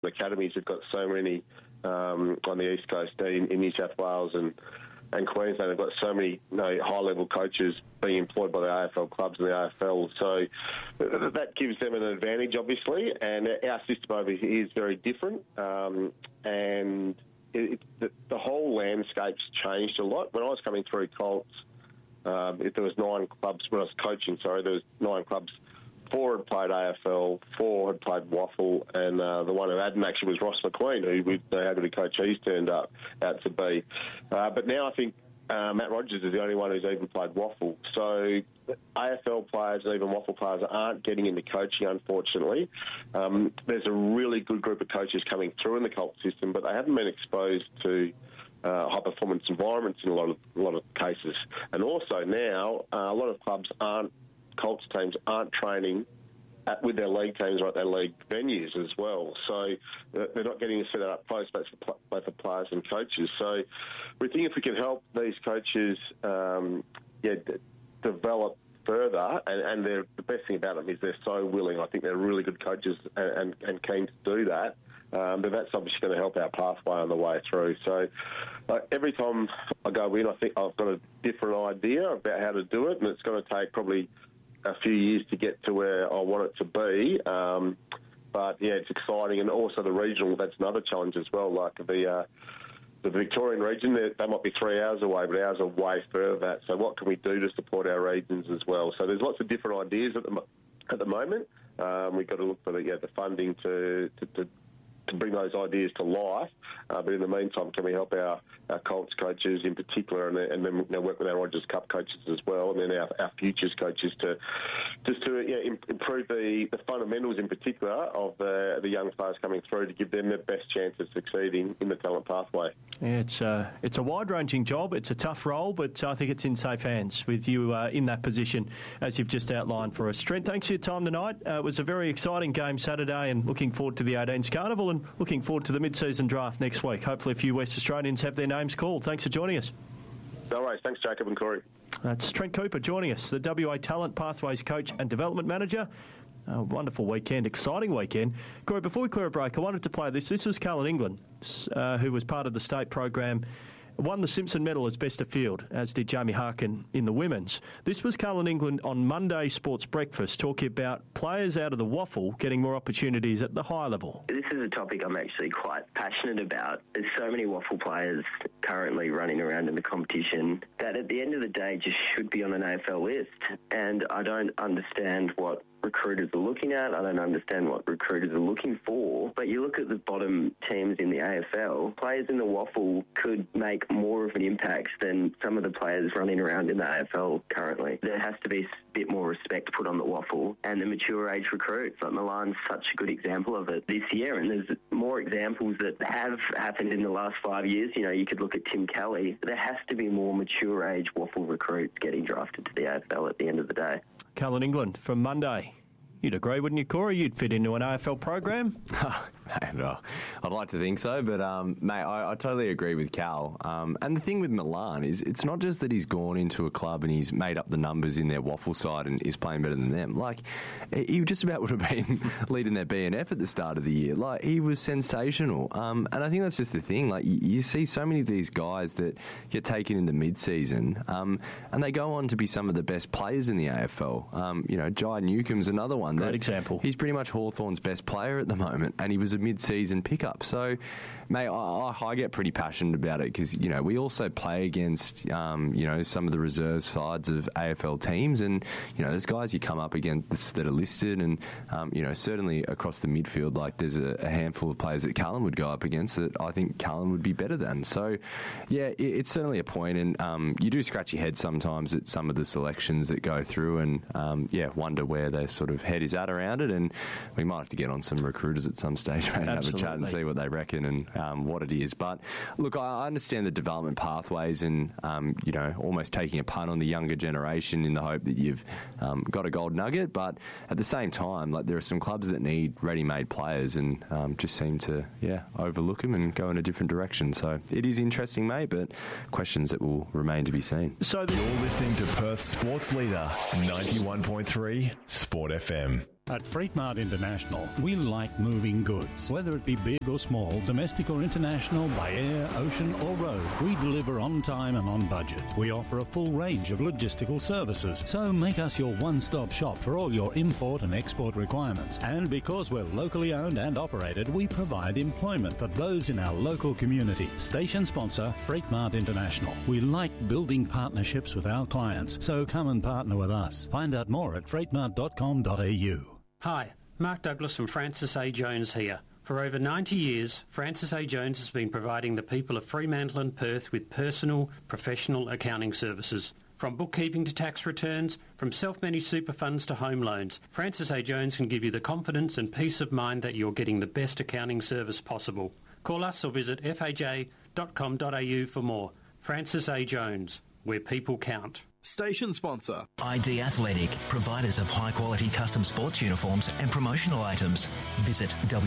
academies have got so many on the East Coast in New South Wales and Queensland. They've got so many high-level coaches being employed by the AFL clubs and the AFL. So that gives them an advantage, obviously, and our system over here is very different. And the whole landscape's changed a lot. When I was coming through Colts, if there was 9 clubs, when I was coaching, there was 9 clubs. 4 had played AFL, 4 had played Waffle, and the one who hadn't actually was Ross McQueen, who they had to be coach he's turned out to be. But now I think Matt Rogers is the only one who's even played Waffle. So AFL players and even Waffle players aren't getting into coaching, unfortunately. There's a really good group of coaches coming through in the Colt system, but they haven't been exposed to high-performance environments in a lot of cases. And also now, a lot of clubs Colts teams aren't training with their league teams or at their league venues as well. So they're not getting to set that up close, both for players and coaches. So we think if we can help these coaches develop further, and the best thing about them is they're so willing. I think they're really good coaches and keen to do that. But that's obviously going to help our pathway on the way through. So every time I go in, I think I've got a different idea about how to do it, and it's going to take probably a few years to get to where I want it to be. But, yeah, it's exciting. And also the regional, that's another challenge as well. Like the Victorian region, they might be 3 hours away, but ours are way further. So what can we do to support our regions as well? So there's lots of different ideas at the moment. We've got to look for the funding to bring those ideas to life. But in the meantime, can we help our Colts coaches in particular and then work with our Rogers Cup coaches as well, and then our futures coaches to improve the fundamentals in particular of the young players coming through to give them the best chance of succeeding in the talent pathway. Yeah, it's a wide-ranging job. It's a tough role, but I think it's in safe hands with you in that position, as you've just outlined for us. Trent, thanks for your time tonight. It was a very exciting game Saturday, and looking forward to the 18s Carnival and looking forward to the mid-season draft next week. Hopefully a few West Australians have their names called. Thanks for joining us. No worries. Thanks, Jacob and Corey. That's Trent Cooper joining us, the WA Talent Pathways Coach and Development Manager. A wonderful weekend, exciting weekend. Corey, before we clear a break, I wanted to play this. This was Cullen England, who was part of the state program, won the Simpson Medal as best of field, as did Jamie Harkin in the women's. This was Cullen England on Monday Sports Breakfast, talking about players out of the Waffle getting more opportunities at the high level. This is a topic I'm actually quite passionate about. There's so many Waffle players currently running around in the competition that at the end of the day just should be on an AFL list. And I don't understand what recruiters are looking at. I don't understand what recruiters are looking for. But you look at the bottom teams in the AFL, players in the Waffle could make more of an impact than some of the players running around in the AFL currently. There has to be a bit more respect put on the Waffle and the mature age recruits. Like Milan's such a good example of it this year, and there's more examples that have happened in the last 5 years. You know, you could look at Tim Kelly. There has to be more mature age Waffle recruits getting drafted to the AFL at the end of the day. Cullen England from Monday. You'd agree, wouldn't you, Corey? You'd fit into an AFL program? I'd like to think so, but, mate, I totally agree with Cal. And the thing with Milan is it's not just that he's gone into a club and he's made up the numbers in their Waffle side and is playing better than them. Like, he just about would have been leading their BNF at the start of the year. Like, he was sensational. And I think that's just the thing. Like, you see so many of these guys that get taken in the mid-season, and they go on to be some of the best players in the AFL. Jai Newcomb's another one. Great example. He's pretty much Hawthorn's best player at the moment, and he was a mid-season pickup. So, mate, I get pretty passionate about it because, we also play against, some of the reserve sides of AFL teams, and, there's guys you come up against that are listed, and, certainly across the midfield, like there's a handful of players that Cullen would go up against that I think Cullen would be better than. So, yeah, it's certainly a point, and you do scratch your head sometimes at some of the selections that go through and, wonder where their sort of head is at around it, and we might have to get on some recruiters at some stage and have a chat and see what they reckon and what it is. But look, I understand the development pathways and almost taking a punt on the younger generation in the hope that you've got a gold nugget, but at the same time, like, there are some clubs that need ready-made players and just seem to overlook them and go in a different direction. So it is interesting, mate, but questions that will remain to be seen. So you're listening to Perth Sports Leader 91.3 Sport FM. At Freight Mart International, we like moving goods. Whether it be big or small, domestic or international, by air, ocean or road, we deliver on time and on budget. We offer a full range of logistical services, so make us your one-stop shop for all your import and export requirements. And because we're locally owned and operated, we provide employment for those in our local community. Station sponsor, Freight Mart International. We like building partnerships with our clients, so come and partner with us. Find out more at freightmart.com.au. Hi, Mark Douglas from Francis A. Jones here. For over 90 years, Francis A. Jones has been providing the people of Fremantle and Perth with personal, professional accounting services. From bookkeeping to tax returns, from self-managed super funds to home loans, Francis A. Jones can give you the confidence and peace of mind that you're getting the best accounting service possible. Call us or visit faj.com.au for more. Francis A. Jones, where people count. Station sponsor. ID Athletic, providers of high-quality custom sports uniforms and promotional items. Visit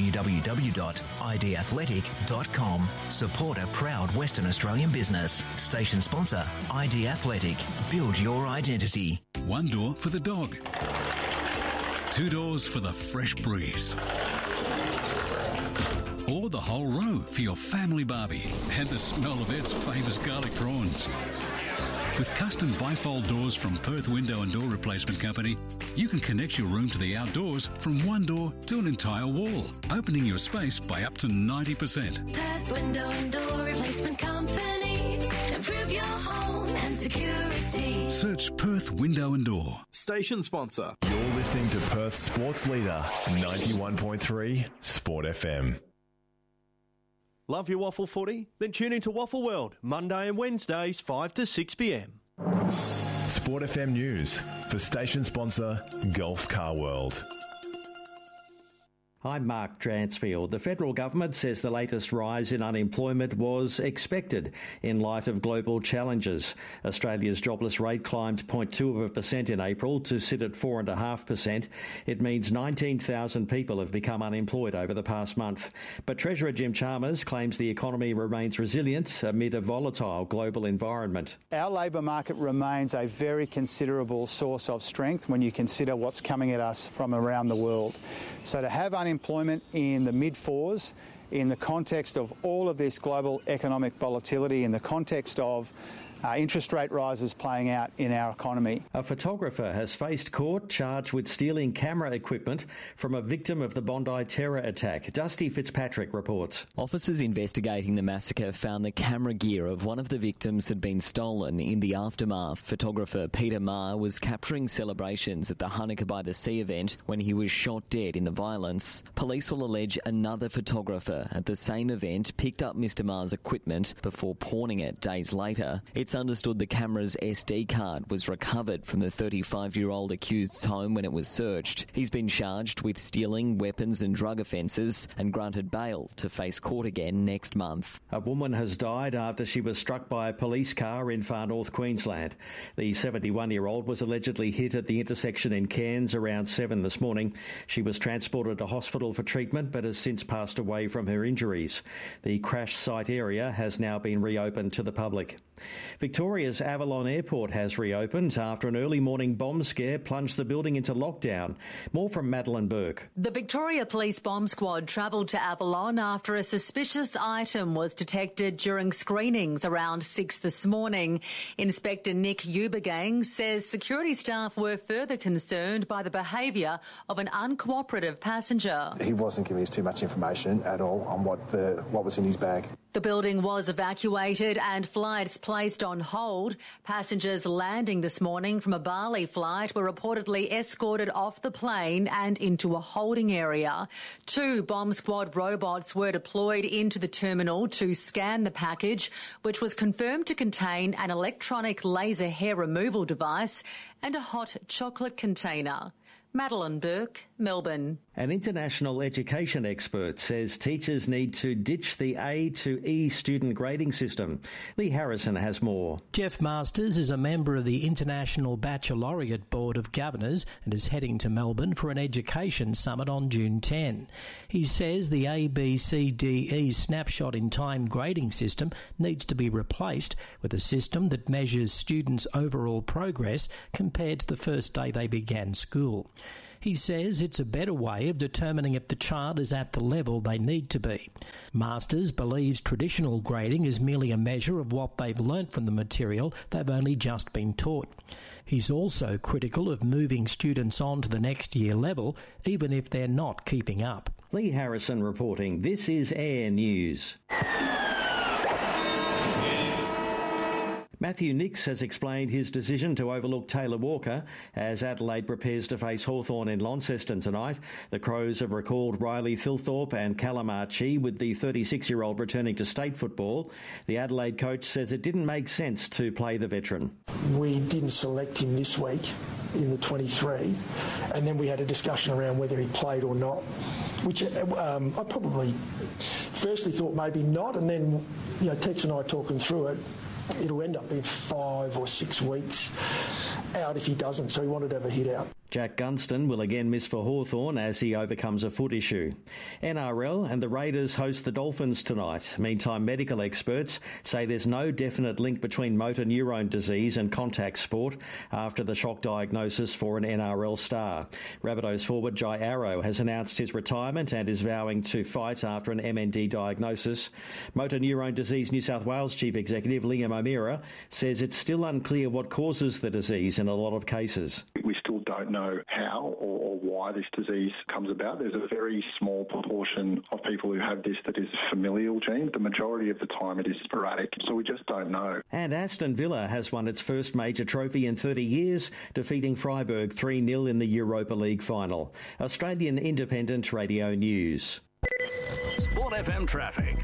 www.idathletic.com. Support a proud Western Australian business. Station sponsor, ID Athletic. Build your identity. One door for the dog. Two doors for the fresh breeze. Or the whole row for your family barbie and the smell of Ed's famous garlic prawns. With custom bifold doors from Perth Window and Door Replacement Company, you can connect your room to the outdoors from one door to an entire wall, opening your space by up to 90%. Perth Window and Door Replacement Company. Improve your home and security. Search Perth Window and Door. Station sponsor. You're listening to Perth Sports Leader, 91.3 Sport FM. Love your waffle footy? Then tune into Waffle World, Monday and Wednesdays, 5 to 6 p.m. Sport FM News for station sponsor Gulf Car World. I'm Mark Dransfield. The federal government says the latest rise in unemployment was expected in light of global challenges. Australia's jobless rate climbed 0.2% in April to sit at 4.5%. It means 19,000 people have become unemployed over the past month. But Treasurer Jim Chalmers claims the economy remains resilient amid a volatile global environment. Our labour market remains a very considerable source of strength when you consider what's coming at us from around the world. So to have unemployment in the mid-4s, in the context of all of this global economic volatility, in the context of interest rate rises playing out in our economy. A photographer has faced court charged with stealing camera equipment from a victim of the Bondi terror attack. Dusty Fitzpatrick reports. Officers investigating the massacre found the camera gear of one of the victims had been stolen. In the aftermath, photographer Peter Maher was capturing celebrations at the Hanukkah by the Sea event when he was shot dead in the violence. Police will allege another photographer at the same event picked up Mr Maher's equipment before pawning it days later. It's understood the camera's SD card was recovered from the 35-year-old accused's home when it was searched. He's been charged with stealing, weapons and drug offences and granted bail to face court again next month. A woman has died after she was struck by a police car in far north Queensland. The 71-year-old was allegedly hit at the intersection in Cairns around 7 this morning. She was transported to hospital for treatment but has since passed away from her injuries. The crash site area has now been reopened to the public. Victoria's Avalon Airport has reopened after an early morning bomb scare plunged the building into lockdown. More from Madeline Burke. The Victoria Police Bomb Squad travelled to Avalon after a suspicious item was detected during screenings around 6 this morning. Inspector Nick Ubergang says security staff were further concerned by the behaviour of an uncooperative passenger. He wasn't giving us too much information at all on what was in his bag. The building was evacuated and flights placed on hold. Passengers landing this morning from a Bali flight were reportedly escorted off the plane and into a holding area. 2 bomb squad robots were deployed into the terminal to scan the package, which was confirmed to contain an electronic laser hair removal device and a hot chocolate container. Madeline Burke, Melbourne. An international education expert says teachers need to ditch the A to E student grading system. Lee Harrison has more. Jeff Masters is a member of the International Baccalaureate Board of Governors and is heading to Melbourne for an education summit on June 10. He says the A, B, C, D, E snapshot in time grading system needs to be replaced with a system that measures students' overall progress compared to the first day they began school. He says it's a better way of determining if the child is at the level they need to be. Masters believes traditional grading is merely a measure of what they've learnt from the material they've only just been taught. He's also critical of moving students on to the next year level, even if they're not keeping up. Lee Harrison reporting. This is Air News. Matthew Nicks has explained his decision to overlook Taylor Walker as Adelaide prepares to face Hawthorn in Launceston tonight. The Crows have recalled Riley Thilthorpe and Callum Archie, with the 36-year-old returning to state football. The Adelaide coach says it didn't make sense to play the veteran. We didn't select him this week in the 23, and then we had a discussion around whether he played or not, which I probably firstly thought maybe not, and then Tex and I talking through it, it'll end up being 5 or 6 weeks out if he doesn't, so he wanted to have a hit out. Jack Gunston will again miss for Hawthorn as he overcomes a foot issue. NRL and the Raiders host the Dolphins tonight. Meantime, medical experts say there's no definite link between motor neurone disease and contact sport after the shock diagnosis for an NRL star. Rabbitohs forward Jai Arrow has announced his retirement and is vowing to fight after an MND diagnosis. Motor neurone disease New South Wales Chief Executive Liam O'Meara says it's still unclear what causes the disease in a lot of cases. We still don't know how or why this disease comes about. There's a very small proportion of people who have this that is a familial gene. The majority of the time it is sporadic, so we just don't know. And Aston Villa has won its first major trophy in 30 years, defeating Freiburg 3-0 in the Europa League final. Australian Independent Radio News. Sport FM traffic.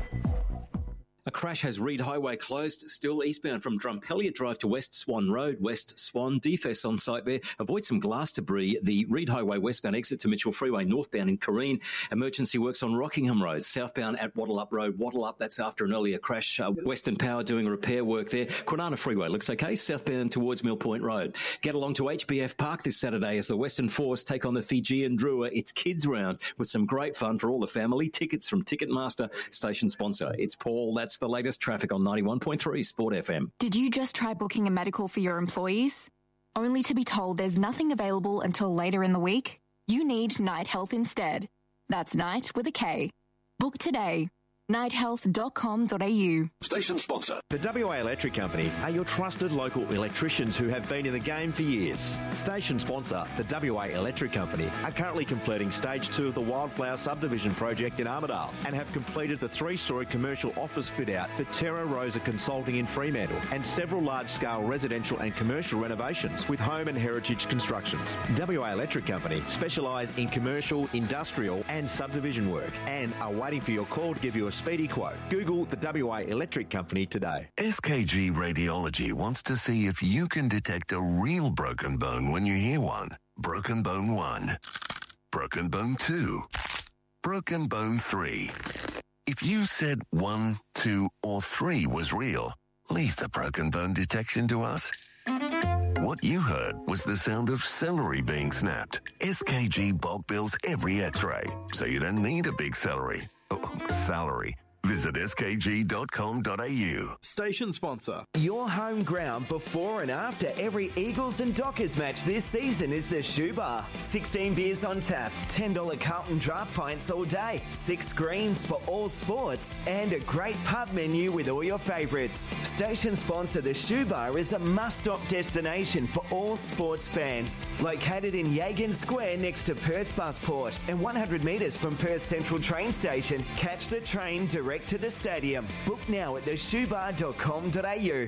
A crash has Reid Highway closed, still eastbound from Drumpellier Drive to West Swan Road, West Swan. Defects on site there. Avoid some glass debris. The Reid Highway westbound exit to Mitchell Freeway northbound in Careen. Emergency works on Rockingham Road, southbound at Wattle Up Road. Wattle Up, that's after an earlier crash. Western Power doing repair work there. Kwinana Freeway looks okay, southbound towards Mill Point Road. Get along to HBF Park this Saturday as the Western Force take on the Fijian Drua. It's kids round with some great fun for all the family. Tickets from Ticketmaster, station sponsor. It's Paul. That's the latest traffic on 91.3 Sport FM. Did you just try booking a medical for your employees, only to be told there's nothing available until later in the week? You need Night Health instead. That's Night with a K. Book today. nighthealth.com.au. Station sponsor. The WA Electric Company are your trusted local electricians who have been in the game for years. Station sponsor, the WA Electric Company, are currently completing Stage 2 of the Wildflower Subdivision project in Armidale and have completed the 3-storey commercial office fit-out for Terra Rosa Consulting in Fremantle and several large-scale residential and commercial renovations with home and heritage constructions. WA Electric Company specialise in commercial, industrial and subdivision work and are waiting for your call to give you a speedy quote. Google the WA Electric Company today. SKG Radiology wants to see if you can detect a real broken bone when you hear one. Broken bone 1. Broken bone 2. Broken bone 3. If you said 1, 2 or 3 was real, leave the broken bone detection to us. What you heard was the sound of celery being snapped. SKG bulk bills every x-ray, so you don't need a big salary. Visit skg.com.au. Station sponsor. Your home ground before and after every Eagles and Dockers match this season is the Shoe Bar. 16 beers on tap, $10 Carlton draft pints all day, 6 screens for all sports, and a great pub menu with all your favourites. Station sponsor The Shoe Bar is a must-stop destination for all sports fans. Located in Yagan Square next to Perth Busport and 100 metres from Perth Central train station, catch the train direct to the stadium. Book now at theshoebar.com.au.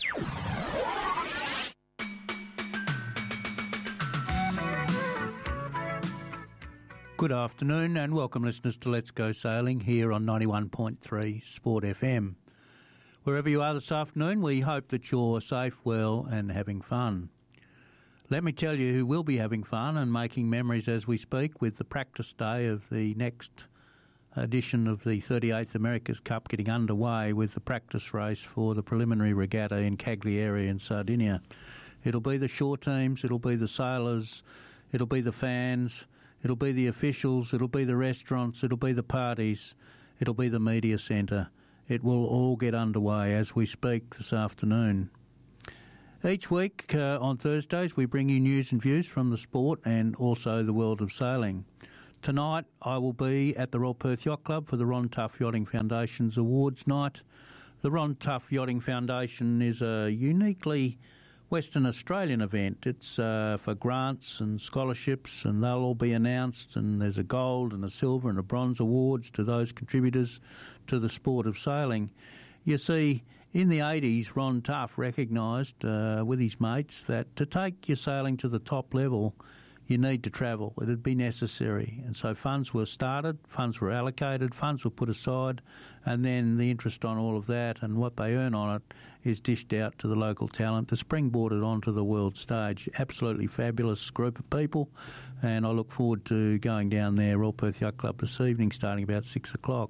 Good afternoon and welcome listeners to Let's Go Sailing here on 91.3 Sport FM. Wherever you are this afternoon, we hope that you're safe, well and having fun. Let me tell you who will be having fun and making memories as we speak with the practice day of the next edition of the 38th America's Cup getting underway with the practice race for the preliminary regatta in Cagliari in Sardinia. It'll be the shore teams, it'll be the sailors, it'll be the fans, it'll be the officials, it'll be the restaurants, it'll be the parties, it'll be the media centre. It will all get underway as we speak this afternoon. Each week on Thursdays we bring you news and views from the sport and also the world of sailing. Tonight I will be at the Royal Perth Yacht Club for the Ron Tough Yachting Foundation's Awards Night. The Ron Tough Yachting Foundation is a uniquely Western Australian event. It's for grants and scholarships, and they'll all be announced, and there's a gold and a silver and a bronze awards to those contributors to the sport of sailing. You see, in the 80s, Ron Tough recognised with his mates that to take your sailing to the top level, you need to travel. It'd be necessary. And so funds were started, funds were allocated, funds were put aside, and then the interest on all of that and what they earn on it is dished out to the local talent to springboard it onto the world stage. Absolutely fabulous group of people, and I look forward to going down there, Royal Perth Yacht Club, this evening, starting about 6 o'clock.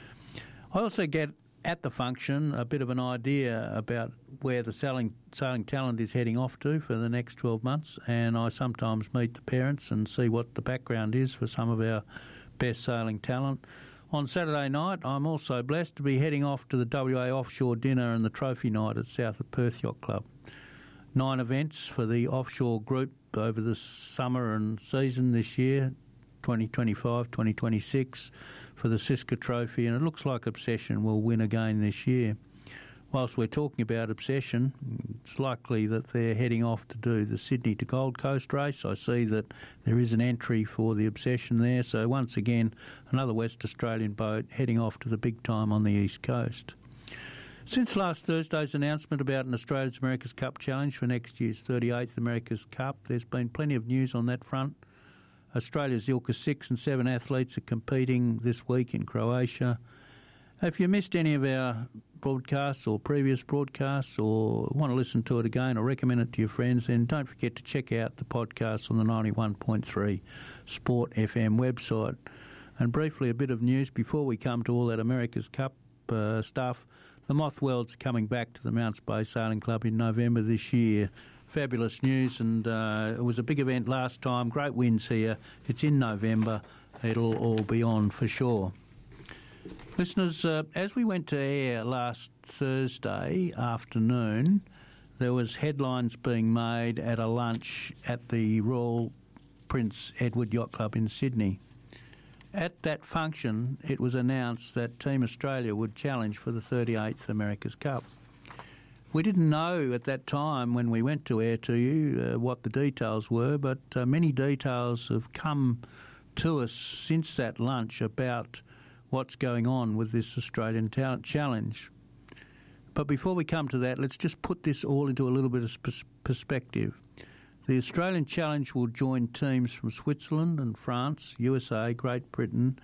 I also get at the function a bit of an idea about where the sailing talent is heading off to for the next 12 months, and I sometimes meet the parents and see what the background is for some of our best sailing talent. On Saturday night, I'm also blessed to be heading off to the WA Offshore Dinner and the Trophy Night at South of Perth Yacht Club. 9 events for the offshore group over the summer and season this year, 2025, 2026, for the Siska Trophy, and it looks like Obsession will win again this year. Whilst we're talking about Obsession, it's likely that they're heading off to do the Sydney to Gold Coast race. I see that there is an entry for the Obsession there, so once again, another West Australian boat heading off to the big time on the East Coast. Since last Thursday's announcement about an Australia's America's Cup Challenge for next year's 38th America's Cup, there's been plenty of news on that front. Australia's ILCA 6 and 7 athletes are competing this week in Croatia. If you missed any of our broadcasts or previous broadcasts or want to listen to it again or recommend it to your friends, then don't forget to check out the podcast on the 91.3 Sport FM website. And briefly, a bit of news before we come to all that America's Cup stuff. The Moth World's coming back to the Mounts Bay Sailing Club in November this year. Fabulous news, and it was a big event last time. Great wins here. It's in November. It'll all be on for sure. Listeners, as we went to air last Thursday afternoon, there was headlines being made at a lunch at the Royal Prince Edward Yacht Club in Sydney. At that function, it was announced that Team Australia would challenge for the 38th America's Cup. We didn't know at that time when we went to air to you what the details were, but many details have come to us since that lunch about what's going on with this Australian Talent Challenge. But before we come to that, let's just put this all into a little bit of perspective. The Australian Challenge will join teams from Switzerland and France, USA, Great Britain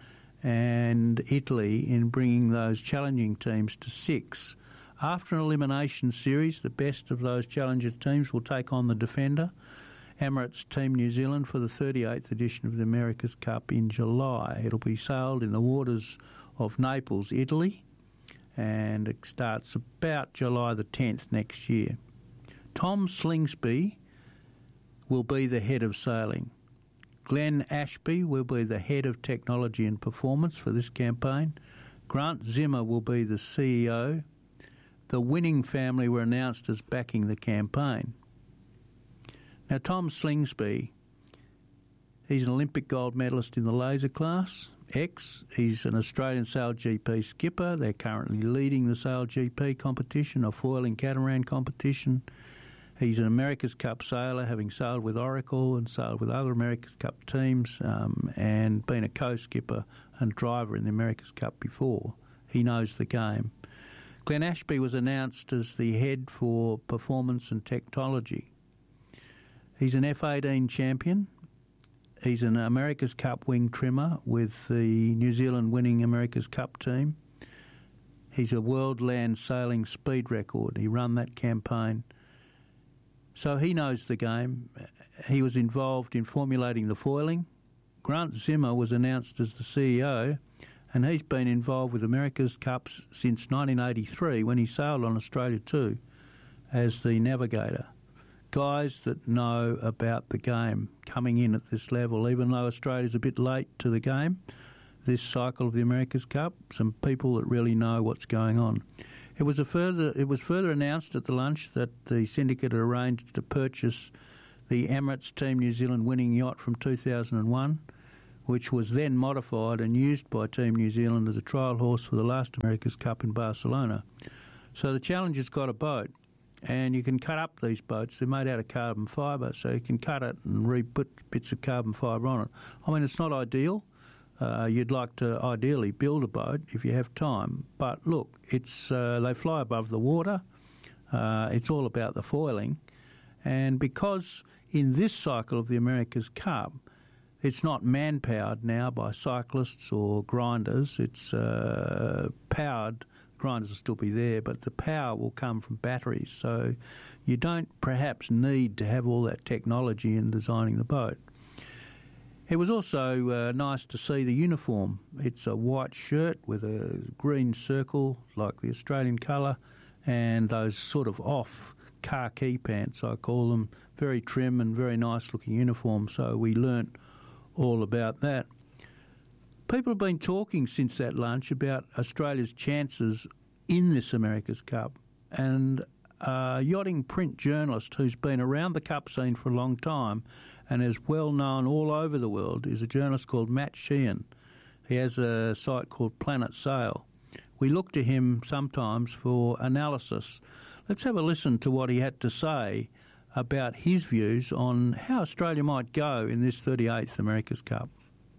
and Italy in bringing those challenging teams to 6. After an elimination series, the best of those challenger teams will take on the defender, Emirates Team New Zealand, for the 38th edition of the America's Cup in July. It'll be sailed in the waters of Naples, Italy, and it starts about July the 10th next year. Tom Slingsby will be the head of sailing. Glenn Ashby will be the head of technology and performance for this campaign. Grant Zimmer will be the CEO. The Winning family were announced as backing the campaign. Now, Tom Slingsby, he's an Olympic gold medalist in the laser class, X. He's an Australian Sail GP skipper. They're currently leading the Sail GP competition, a foiling catamaran competition. He's an America's Cup sailor, having sailed with Oracle and sailed with other America's Cup teams and been a co-skipper and driver in the America's Cup before. He knows the game. Glenn Ashby was announced as the head for performance and technology. He's an F-18 champion. He's an America's Cup wing trimmer with the New Zealand winning America's Cup team. He's a world land sailing speed record. He ran that campaign. So he knows the game. He was involved in formulating the foiling. Grant Zimmer was announced as the CEO, and he's been involved with America's Cups since 1983 when he sailed on Australia 2 as the navigator. Guys that know about the game coming in at this level, even though Australia's a bit late to the game, this cycle of the America's Cup, some people that really know what's going on. It was further announced at the lunch that the syndicate had arranged to purchase the Emirates Team New Zealand winning yacht from 2001, which was then modified and used by Team New Zealand as a trial horse for the last America's Cup in Barcelona. So the Challenger's got a boat, and you can cut up these boats. They're made out of carbon fibre, so you can cut it and put bits of carbon fibre on it. I mean, it's not ideal. You'd like to ideally build a boat if you have time, but look, it's they fly above the water. It's all about the foiling, and because in this cycle of the America's Cup, it's not man-powered now by cyclists or grinders. It's powered. Grinders will still be there, but the power will come from batteries. So you don't perhaps need to have all that technology in designing the boat. It was also nice to see the uniform. It's a white shirt with a green circle, like the Australian colour, and those sort of off khaki pants, I call them. Very trim and very nice looking uniform. So we learnt all about that. People have been talking since that lunch about Australia's chances in this America's Cup, and a yachting print journalist who's been around the Cup scene for a long time and is well known all over the world is a journalist called Matt Sheehan. He has a site called Planet Sail. We look to him sometimes for analysis. Let's have a listen to what he had to say about his views on how Australia might go in this 38th America's Cup.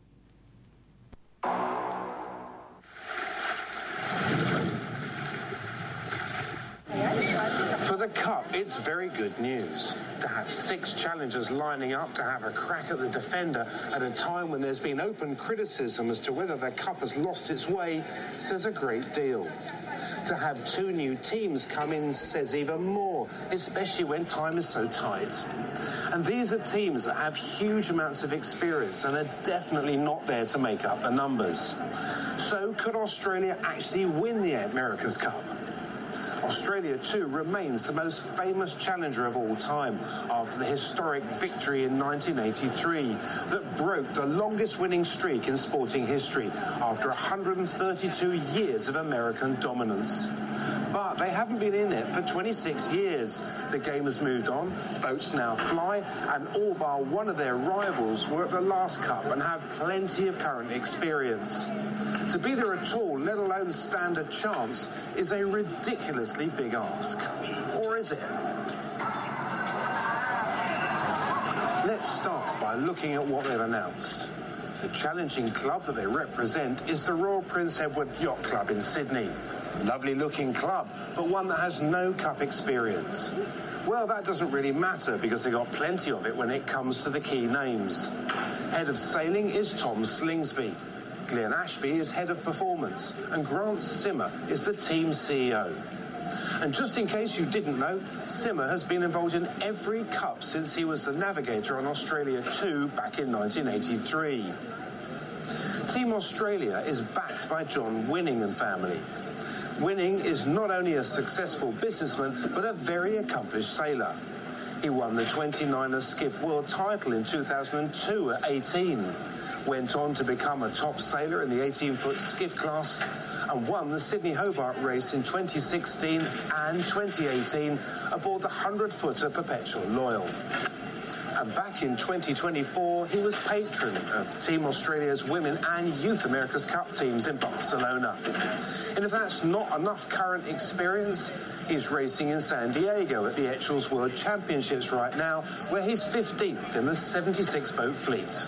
For the Cup, it's very good news. To have 6 challengers lining up to have a crack at the Defender at a time when there's been open criticism as to whether the Cup has lost its way says a great deal. To have 2 new teams come in says even more, especially when time is so tight. And these are teams that have huge amounts of experience and are definitely not there to make up the numbers. So could Australia actually win the America's Cup? Australia, too, remains the most famous challenger of all time after the historic victory in 1983 that broke the longest winning streak in sporting history after 132 years of American dominance. But they haven't been in it for 26 years. The game has moved on, boats now fly, and all bar one of their rivals were at the last Cup and have plenty of current experience. To be there at all, let alone stand a chance, is a ridiculously big ask. Or is it? Let's start by looking at what they've announced. The challenging club that they represent is the Royal Prince Edward Yacht Club in Sydney. Lovely looking club, but one that has no Cup experience. Well, that doesn't really matter because they've got plenty of it when it comes to the key names. Head of sailing is Tom Slingsby. Glenn Ashby is head of performance, and Grant Simmer is the team CEO. And just in case you didn't know, Simmer has been involved in every Cup since he was the navigator on Australia 2 back in 1983. Team Australia is backed by John Winning and family. Winning is not only a successful businessman, but a very accomplished sailor. He won the 29er Skiff World title in 2002 at 18. Went on to become a top sailor in the 18-foot skiff class and won the Sydney Hobart race in 2016 and 2018 aboard the 100-footer Perpetual Loyal. And back in 2024, he was patron of Team Australia's Women and Youth America's Cup teams in Barcelona. And if that's not enough current experience, he's racing in San Diego at the Etchells World Championships right now, where he's 15th in the 76-boat fleet.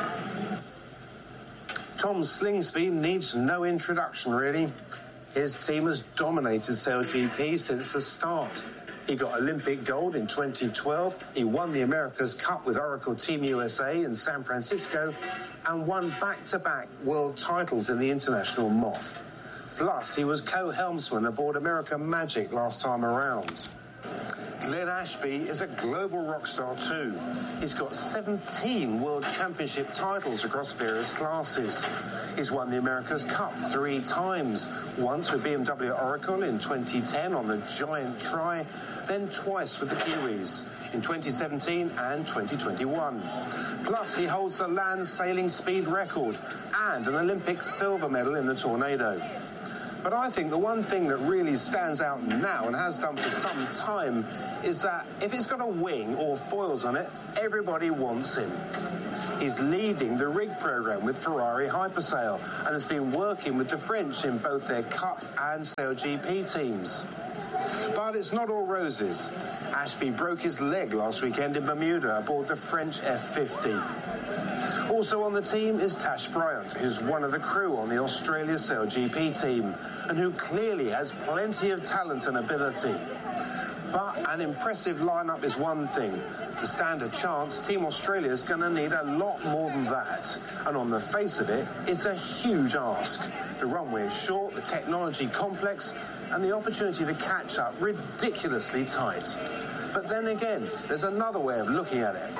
Tom Slingsby needs no introduction, really. His team has dominated SailGP since the start. He got Olympic gold in 2012, he won the America's Cup with Oracle Team USA in San Francisco, and won back-to-back world titles in the International Moth. Plus, he was co-helmsman aboard American Magic last time around. Glenn Ashby is a global rock star too. He's got 17 World Championship titles across various classes. He's won the America's Cup 3 times, once with BMW Oracle in 2010 on the Giant Try, then twice with the Kiwis in 2017 and 2021. Plus, he holds the land sailing speed record and an Olympic silver medal in the Tornado. But I think the one thing that really stands out now and has done for some time is that if it's got a wing or foils on it, everybody wants him. He's leading the rig program with Ferrari Hypersail and has been working with the French in both their Cup and Sail GP teams. But it's not all roses. Ashby broke his leg last weekend in Bermuda aboard the French F50. Also on the team is Tash Bryant, who's one of the crew on the Australia Sail GP team and who clearly has plenty of talent and ability. But an impressive lineup is one thing. To stand a chance, Team Australia is going to need a lot more than that. And on the face of it, it's a huge ask. The runway is short, the technology complex, and the opportunity to catch up ridiculously tight. But then again, there's another way of looking at it.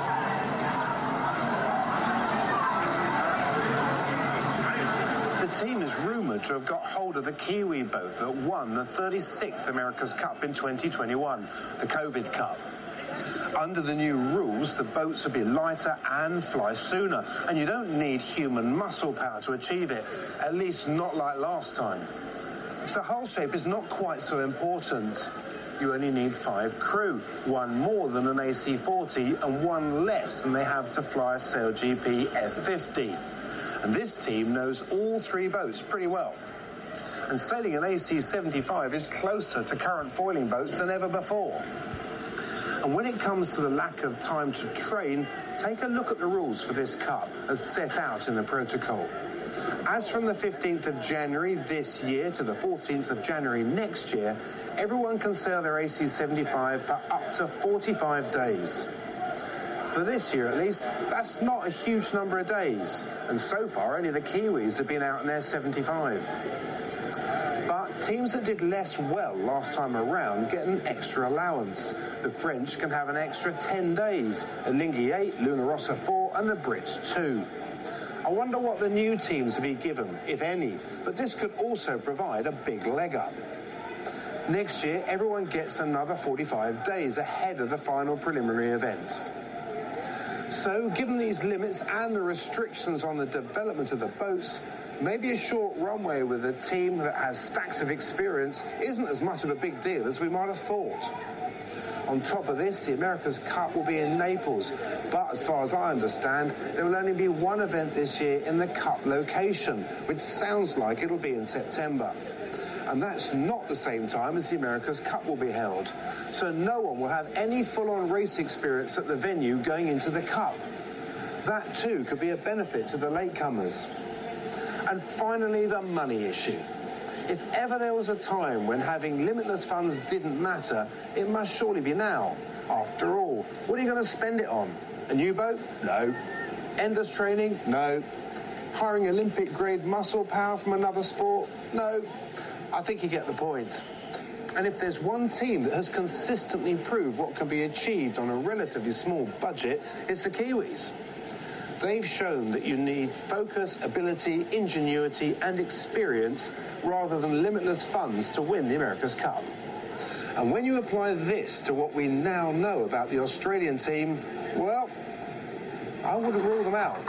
The team is rumoured to have got hold of the Kiwi boat that won the 36th America's Cup in 2021, the COVID Cup. Under the new rules, the boats will be lighter and fly sooner, and you don't need human muscle power to achieve it, at least not like last time. So hull shape is not quite so important. You only need 5 crew, one more than an AC40 and one less than they have to fly a Sail GP F50. And this team knows all 3 boats pretty well. And sailing an AC75 is closer to current foiling boats than ever before. And when it comes to the lack of time to train, take a look at the rules for this Cup as set out in the protocol. As from the 15th of January this year to the 14th of January next year, everyone can sail their AC75 for up to 45 days. For this year, at least, that's not a huge number of days. And so far, only the Kiwis have been out in their 75. But teams that did less well last time around get an extra allowance. The French can have an extra 10 days, Alinghi 8, Luna Rossa 4, and the Brits 2. I wonder what the new teams will be given, if any, but this could also provide a big leg up. Next year, everyone gets another 45 days ahead of the final preliminary event. So, given these limits and the restrictions on the development of the boats, maybe a short runway with a team that has stacks of experience isn't as much of a big deal as we might have thought. On top of this, the America's Cup will be in Naples, but as far as I understand, there will only be one event this year in the Cup location, which sounds like it'll be in September. And that's not the same time as the America's Cup will be held. So no one will have any full-on race experience at the venue going into the Cup. That too could be a benefit to the latecomers. And finally, the money issue. If ever there was a time when having limitless funds didn't matter, it must surely be now. After all, what are you going to spend it on? A new boat? No. Endless training? No. Hiring Olympic-grade muscle power from another sport? No. I think you get the point. And if there's one team that has consistently proved what can be achieved on a relatively small budget, it's the Kiwis. They've shown that you need focus, ability, ingenuity and experience rather than limitless funds to win the America's Cup. And when you apply this to what we now know about the Australian team, well, I wouldn't rule them out.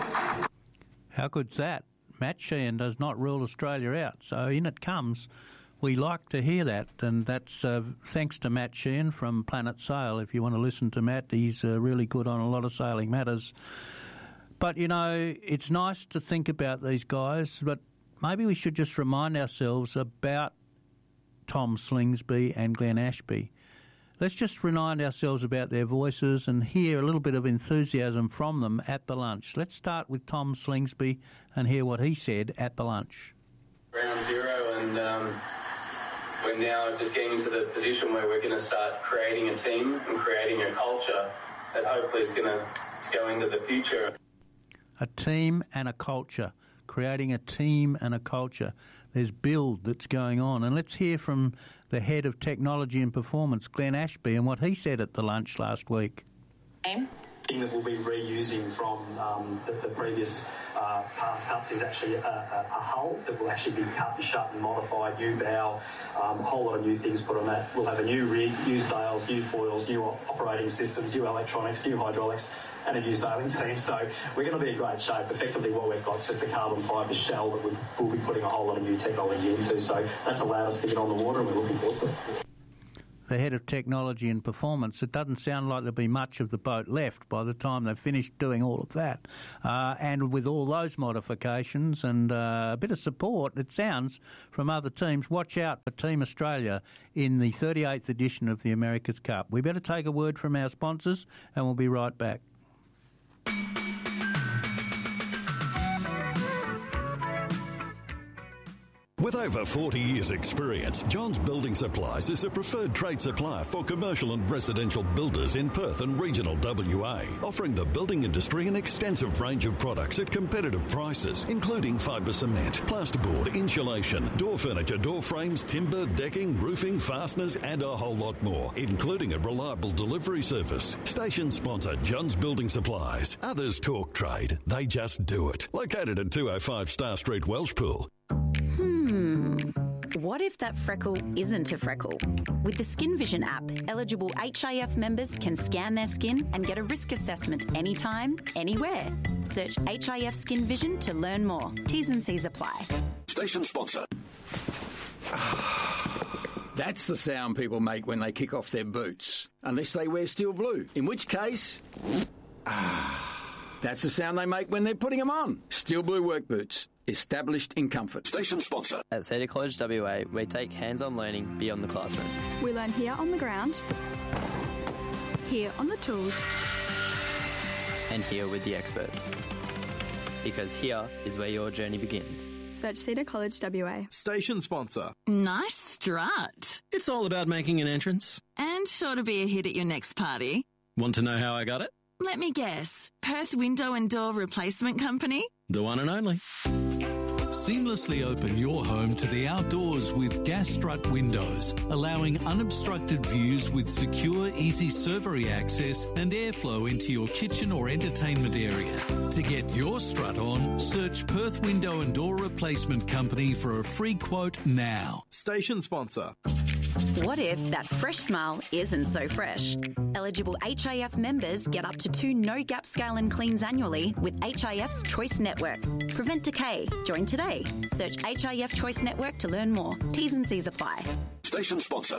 How good's that? Matt Sheehan does not rule Australia out, so in it comes. We like to hear that, and that's thanks to Matt Sheehan from Planet Sail. If you want to listen to Matt, he's really good on a lot of sailing matters. But, you know, it's nice to think about these guys, but maybe we should just remind ourselves about Tom Slingsby and Glenn Ashby. Let's just remind ourselves about their voices and hear a little bit of enthusiasm from them at the lunch. Let's start with Tom Slingsby and hear what he said at the lunch. Ground zero, and we're now just getting to the position where we're going to start creating a team and creating a culture that hopefully is going to go into the future. A team and a culture. Creating a team and a culture. There's build that's going on. And let's hear from the head of technology and performance, Glenn Ashby, and what he said at the lunch last week. Thing that we'll be reusing from the previous past cups is actually a hull that will actually be cut and shut and modified, new bow, a whole lot of new things put on that. We'll have a new rig, new sails, new foils, new operating systems, new electronics, new hydraulics, and a new sailing team. So we're going to be in great shape. Effectively, what we've got is just a carbon fibre shell that we'll be putting a whole lot of new technology into. So that's allowed us to get on the water, and we're looking forward to it. The head of technology and performance, it doesn't sound like there'll be much of the boat left by the time they've finished doing all of that. And with all those modifications and a bit of support, it sounds, from other teams, watch out for Team Australia in the 38th edition of the America's Cup. We better take a word from our sponsors and we'll be right back. With over 40 years' experience, Johns Building Supplies is a preferred trade supplier for commercial and residential builders in Perth and regional WA, offering the building industry an extensive range of products at competitive prices, including fibre cement, plasterboard, insulation, door furniture, door frames, timber, decking, roofing, fasteners, and a whole lot more, including a reliable delivery service. Station sponsor Johns Building Supplies. Others talk trade, they just do it. Located at 205 Star Street, Welshpool. What if that freckle isn't a freckle? With the Skin Vision app, eligible HIF members can scan their skin and get a risk assessment anytime, anywhere. Search HIF Skin Vision to learn more. T's and C's apply. Station sponsor. That's the sound people make when they kick off their boots, unless they wear steel blue, in which case... That's the sound they make when they're putting them on. Steel Blue work boots. Established in comfort. Station sponsor. At Cedar College WA, we take hands-on learning beyond the classroom. We learn here on the ground, here on the tools, and here with the experts. Because here is where your journey begins. Search Cedar College WA. Station sponsor. Nice strut. It's all about making an entrance. And sure to be a hit at your next party. Want to know how I got it? Let me guess. Perth Window and Door Replacement Company? The one and only. Seamlessly open your home to the outdoors with gas strut windows, allowing unobstructed views with secure, easy servery access and airflow into your kitchen or entertainment area. To get your strut on, search Perth Window and Door Replacement Company for a free quote now. Station sponsor. What if that fresh smile isn't so fresh? Eligible HIF members get up to 2 no-gap scale and cleans annually with HIF's Choice Network. Prevent decay. Join today. Search HIF Choice Network to learn more. T's and C's apply. Station sponsor.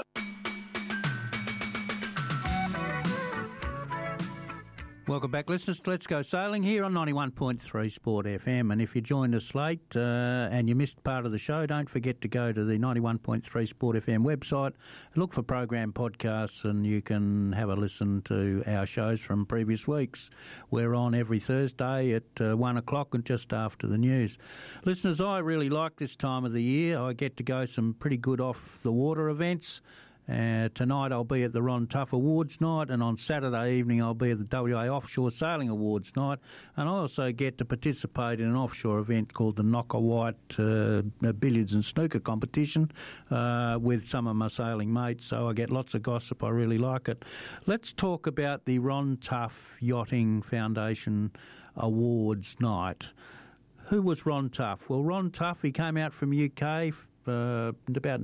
Welcome back, listeners. Let's Go Sailing here on 91.3 Sport FM. And if you joined us late and you missed part of the show, don't forget to go to the 91.3 Sport FM website, look for program podcasts, and you can have a listen to our shows from previous weeks. We're on every Thursday at 1 o'clock and just after the news. Listeners, I really like this time of the year. I get to go some pretty good off-the-water events. Tonight I'll be at the Ron Tough Awards night, and on Saturday evening I'll be at the WA Offshore Sailing Awards night, and I also get to participate in an offshore event called the Knocker White Billiards and Snooker competition with some of my sailing mates, so I get lots of gossip. I really like it. Let's talk about the Ron Tough Yachting Foundation Awards night. Who was Ron Tough? Well, Ron Tough, he came out from UK about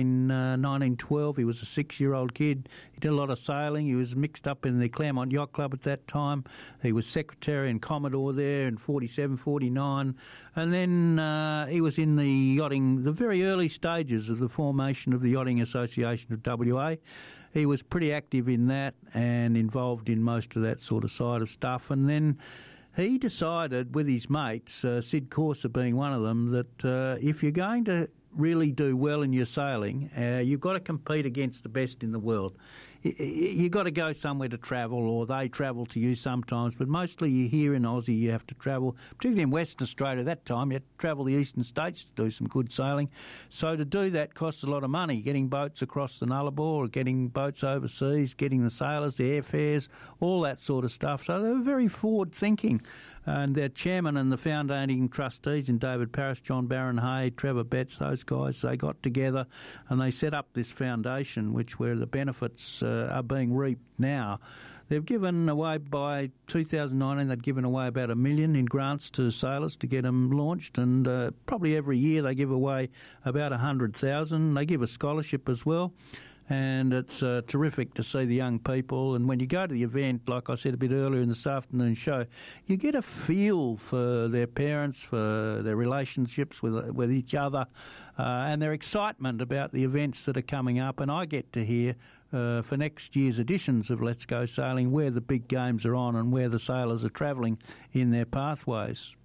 1912. He was a 6-year-old kid. He did a lot of sailing. He was mixed up in the Claremont Yacht Club at that time. He was secretary and commodore there in 47, 49. And then he was in the yachting, the very early stages of the formation of the Yachting Association of WA. He was pretty active in that and involved in most of that sort of side of stuff. And then he decided with his mates, Sid Corser being one of them, that if you're going to really do well in your sailing, you've got to compete against the best in the world. You've got to go somewhere to travel, or they travel to you sometimes, but mostly you're here in Aussie, you have to travel, particularly in Western Australia at that time, you had to travel the eastern states to do some good sailing. So to do that costs a lot of money, getting boats across the Nullarbor, getting boats overseas, getting the sailors, the airfares, all that sort of stuff. So they were very forward-thinking. And their chairman and the founding trustees, in David Parris, John Barron Hay, Trevor Betts, those guys, they got together and they set up this foundation, where the benefits are being reaped now. They've given away, by 2019, they'd given away about $1 million in grants to sailors to get them launched, and probably every year they give away about $100,000. They give a scholarship as well. and it's terrific to see the young people. And when you go to the event, like I said a bit earlier in this afternoon show, you get a feel for their parents, for their relationships with each other, and their excitement about the events that are coming up. And I get to hear for next year's editions of Let's Go Sailing where the big games are on and where the sailors are travelling in their pathways.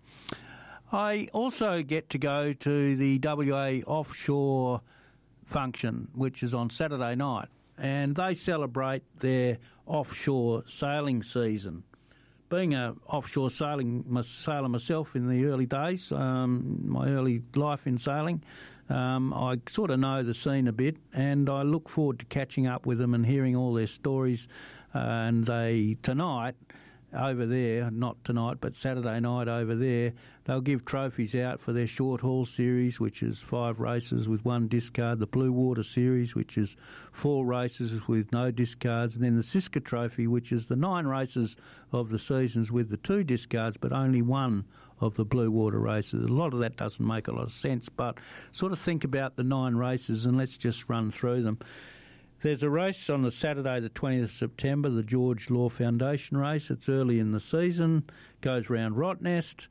I also get to go to the WA offshore function, which is on Saturday night, and they celebrate their offshore sailing season. Being an offshore sailor myself in the early days, my early life in sailing, I sort of know the scene a bit, and I look forward to catching up with them and hearing all their stories. And tonight over there, not tonight, but Saturday night over there, they'll give trophies out for their short haul series, which is 5 races with 1 discard, the Blue Water series, which is 4 races with no discards, and then the Siska Trophy, which is the 9 races of the seasons with the 2 discards, but only 1 of the Blue Water races. A lot of that doesn't make a lot of sense, but sort of think about the 9 races and let's just run through them. There's a race on the Saturday, the 20th of September, the George Law Foundation race. It's early in the season, goes round Rottnest.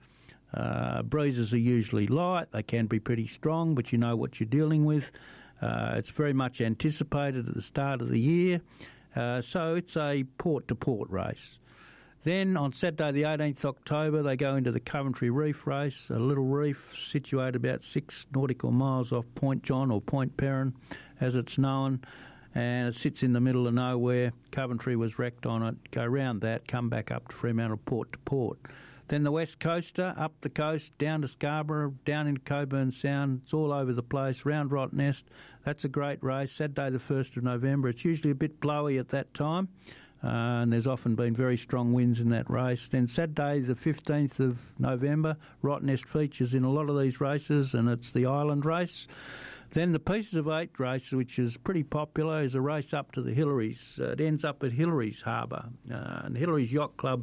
Breezes are usually light. They can be pretty strong, but you know what you're dealing with. It's very much anticipated at the start of the year. So it's a port-to-port race. Then on Saturday, the 18th October, they go into the Coventry Reef race, a little reef situated about 6 nautical miles off Point John or Point Perrin, as it's known. And it sits in the middle of nowhere. Coventry was wrecked on it. Go round that, come back up to Fremantle, port to port. Then the West Coaster, up the coast, down to Scarborough, down into Coburn Sound. It's all over the place, round Rottnest. That's a great race. Saturday the 1st of November. It's usually a bit blowy at that time. And there's often been very strong winds in that race. Then Saturday the 15th of November, Rottnest features in a lot of these races, and it's the Island race. Then the Pieces of 8 race, which is pretty popular, is a race up to the Hillaries. It ends up at Hillaries Harbour. And Hillaries Yacht Club,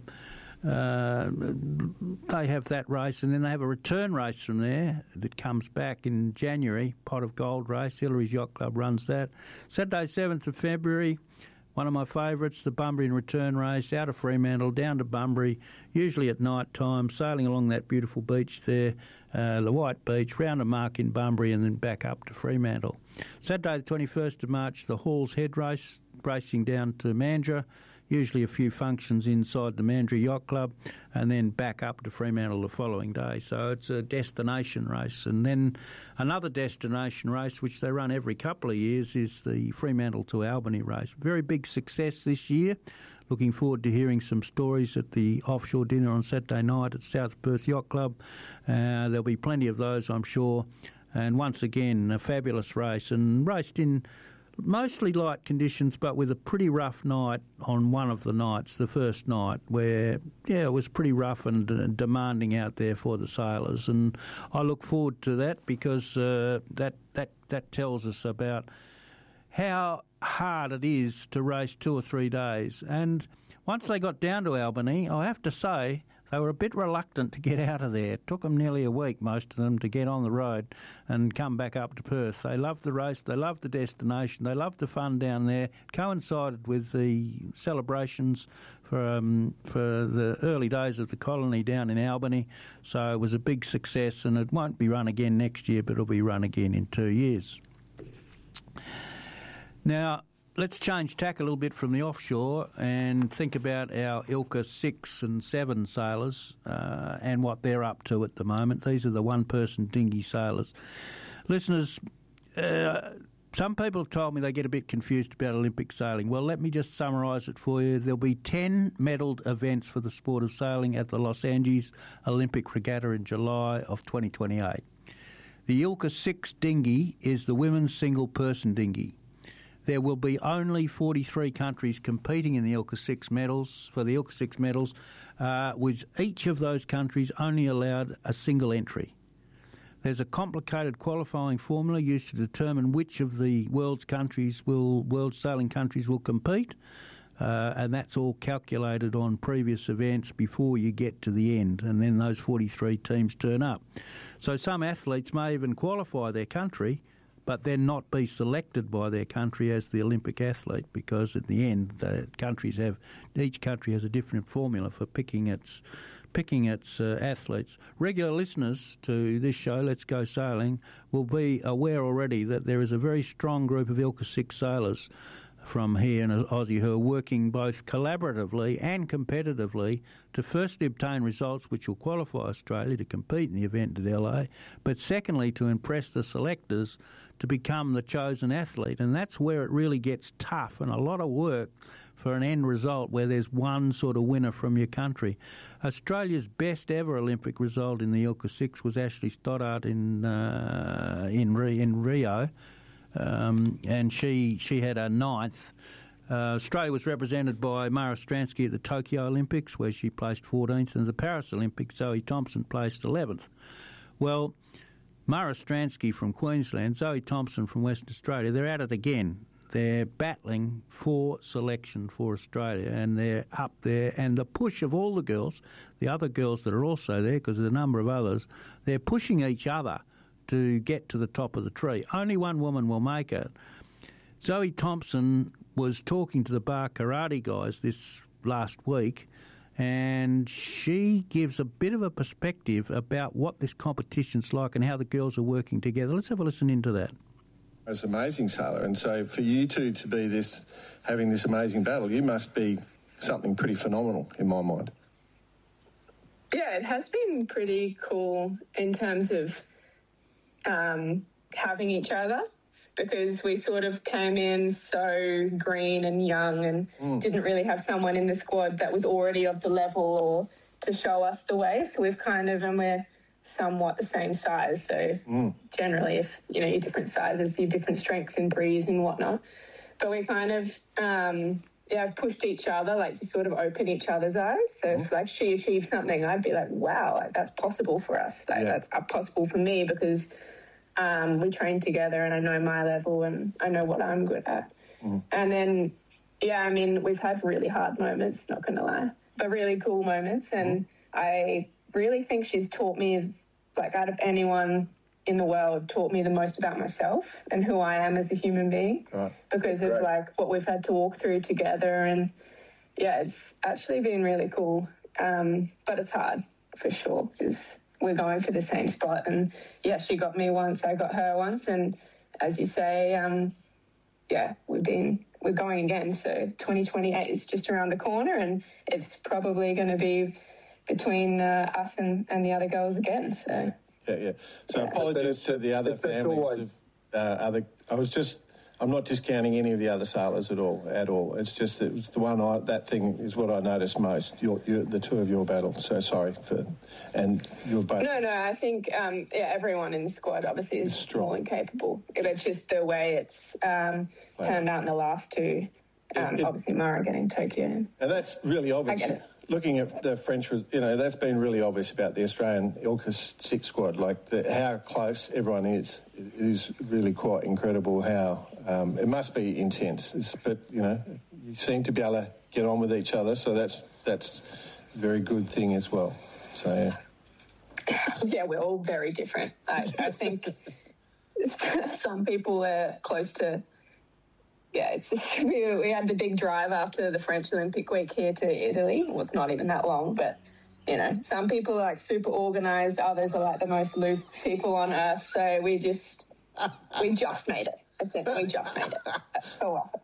they have that race, and then they have a return race from there that comes back in January, Pot of Gold race. Hillaries Yacht Club runs that. Saturday, 7th of February, one of my favourites, the Bunbury and return race, out of Fremantle, down to Bunbury, usually at night time, sailing along that beautiful beach there, the White Beach, round a mark in Bunbury and then back up to Fremantle. Saturday the 21st of March, the Hall's Head race, racing down to Mandurah, usually a few functions inside the Mandurah Yacht Club, and then back up to Fremantle the following day. So it's a destination race. And then another destination race, which they run every couple of years, is the Fremantle to Albany race. Very big success this year. Looking forward to hearing some stories at the offshore dinner on Saturday night at South Perth Yacht Club. There'll be plenty of those, I'm sure. And once again, a fabulous race, and raced in mostly light conditions, but with a pretty rough night on one of the nights, the first night, where, it was pretty rough and demanding out there for the sailors. And I look forward to that because that tells us about how hard it is to race 2 or 3 days. And once they got down to Albany, I have to say, they were a bit reluctant to get out of there. It took them nearly a week, most of them, to get on the road and come back up to Perth. They loved the race, they loved the destination, they loved the fun down there. It coincided with the celebrations for the early days of the colony down in Albany. So it was a big success, and it won't be run again next year, but it'll be run again in 2 years. Now, let's change tack a little bit from the offshore and think about our ILCA 6 and 7 sailors and what they're up to at the moment. These are the one-person dinghy sailors. Listeners, some people have told me they get a bit confused about Olympic sailing. Well, let me just summarise it for you. There'll be 10 medalled events for the sport of sailing at the Los Angeles Olympic Regatta in July of 2028. The ILCA 6 dinghy is the women's single-person dinghy. There will be only 43 countries competing in the ILCA 6 medals, for the ILCA 6 medals, with each of those countries only allowed a single entry. There's a complicated qualifying formula used to determine which of the world sailing countries will compete, and that's all calculated on previous events before you get to the end, and then those 43 teams turn up. So some athletes may even qualify their country, but then not be selected by their country as the Olympic athlete, because at the end each country has a different formula for picking its athletes. Regular listeners to this show, Let's Go Sailing, will be aware already that there is a very strong group of ILCA 6 sailors from here in Aussie who are working both collaboratively and competitively to firstly obtain results which will qualify Australia to compete in the event at LA, but secondly to impress the selectors to become the chosen athlete. And that's where it really gets tough and a lot of work for an end result where there's one sort of winner from your country. Australia's best ever Olympic result in the ILCA 6 was Ashley Stoddart in Rio. And she had a ninth. Australia was represented by Mara Stransky at the Tokyo Olympics, where she placed 14th, and at the Paris Olympics, Zoe Thompson placed 11th. Well, Mara Stransky from Queensland, Zoe Thompson from Western Australia, they're at it again. They're battling for selection for Australia, and they're up there. And the push of all the girls, the other girls that are also there, because there's a number of others, they're pushing each other to get to the top of the tree. Only one woman will make it. Zoe Thompson was talking to the bar karate guys this last week, and she gives a bit of a perspective about what this competition's like and how the girls are working together. Let's have a listen into that. It's amazing, Sailor, and so for you two to be having this amazing battle, you must be something pretty phenomenal in my mind. Yeah, it has been pretty cool in terms of having each other, because we sort of came in so green and young and didn't really have someone in the squad that was already of the level or to show us the way. So and we're somewhat the same size. So generally, if, you're different sizes, you have different strengths and breeze and whatnot. But we kind of, have pushed each other, like you sort of open each other's eyes. So if she achieved something, I'd be like, wow, that's possible for us. That's possible for me, because we train together and I know my level and I know what I'm good at. And then, we've had really hard moments, not going to lie, but really cool moments. And I really think she's taught me, out of anyone in the world, taught me the most about myself and who I am as a human being, because of what we've had to walk through together. And it's actually been really cool. But it's hard for sure, because we're going for the same spot. And she got me once, I got her once. And as you say, we're going again. So 2028 is just around the corner, and it's probably going to be between us and the other girls again. So So apologies to the other families of I'm not discounting any of the other sailors at all. It's just that it's the one that thing is what I noticed most. The two of your battle. So sorry and you're both. No, I think everyone in the squad obviously is strong and capable. It's just the way it's turned out in the last two. Obviously, Mara getting Tokyo. And that's really obvious. I get it. Looking at the French, that's been really obvious about the Australian ILCA 6 squad, how close everyone is. It is really quite incredible how it must be intense. But, you seem to be able to get on with each other, so that's a very good thing as well. So, yeah, we're all very different. I think some people are close to... Yeah, it's just we had the big drive after the French Olympic week here to Italy. Well, it's not even that long, but, some people are super organised. Others are the most loose people on earth. So we just made it. That's it. We just made it. That's so awesome.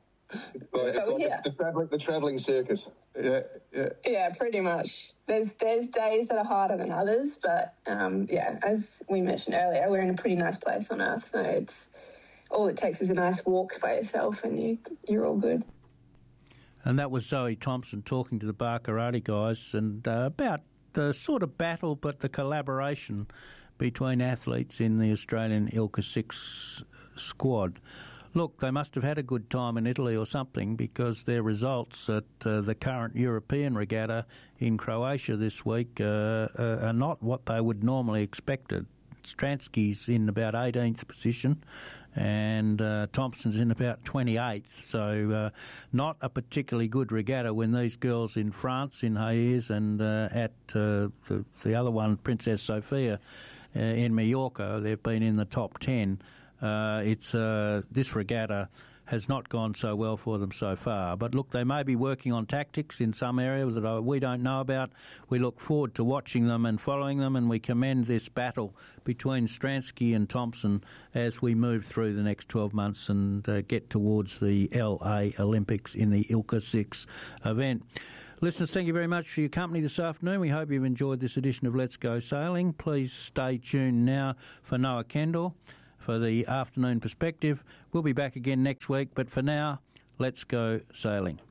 The travelling circus. Yeah, pretty much. There's days that are harder than others, but, as we mentioned earlier, we're in a pretty nice place on earth. So it's... all it takes is a nice walk by yourself and you're all good. And that was Zoe Thompson talking to the bar karate guys and about the sort of battle but the collaboration between athletes in the Australian ILCA 6 squad. Look, they must have had a good time in Italy or something, because their results at the current European regatta in Croatia this week are not what they would normally expected. Stransky's in about 18th position and Thompson's in about 28th, so not a particularly good regatta when these girls in France, in Hayes, and at the other one, Princess Sophia, in Mallorca, they've been in the top 10. This regatta has not gone so well for them so far. But look, they may be working on tactics in some areas that we don't know about. We look forward to watching them and following them, and we commend this battle between Stransky and Thompson as we move through the next 12 months and get towards the LA Olympics in the ILCA 6 event. Listeners, thank you very much for your company this afternoon. We hope you've enjoyed this edition of Let's Go Sailing. Please stay tuned now for Noah Kendall for the afternoon perspective. We'll be back again next week, but for now, let's go sailing.